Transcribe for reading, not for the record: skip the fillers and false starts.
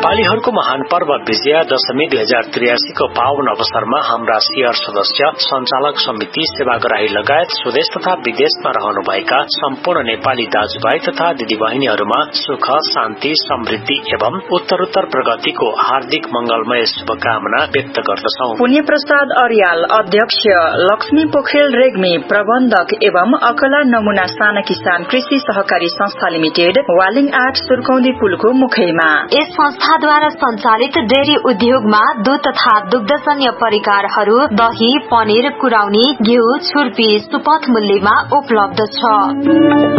नेपालीहरूको महान पर्व विजया दशमी 2083 को पावन अवसरमा हाम्रा सियर सदस्य, सञ्चालक समिति, सेवाग्राही लगायत स्वदेश तथा विदेशमा रहनुभएका सम्पूर्ण नेपाली दाजुभाइ तथा दिदीबहिनीहरूमा सुख, शान्ति, समृद्धि एवं उत्तरोत्तर प्रगतिको हार्दिक मंगलमय शुभकामना व्यक्त गर्दछौ। पुण्य प्रसाद अर्याल, अध्यक्ष, लक्ष्मी पोखरेल रेग्मी, प्रबन्धक एवं अकला नमूना साना किसान कृषि सहकारी संस्था लिमिटेड, वालिङ 8 सुर्खौदी पुलको मुखैमा। यस संस्थाद्वारा सञ्चालित डेरी उद्योगमा दूध तथा दुग्धजन्य परिकारहरू, दही, पनिर, कुराउनी, घिउ, छुर्पी सुपथ मूल्यमा उपलब्ध छ।